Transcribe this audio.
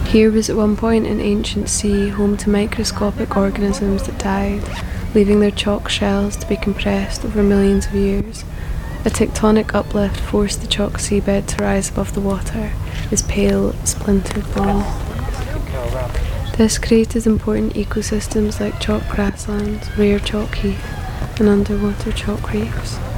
Here was at one point an ancient sea, home to microscopic organisms that died, leaving their chalk shells to be compressed over millions of years. A tectonic uplift forced the chalk seabed to rise above the water, its pale, splintered bone. This created important ecosystems like chalk grasslands, rare chalk heath, and underwater chalk reefs.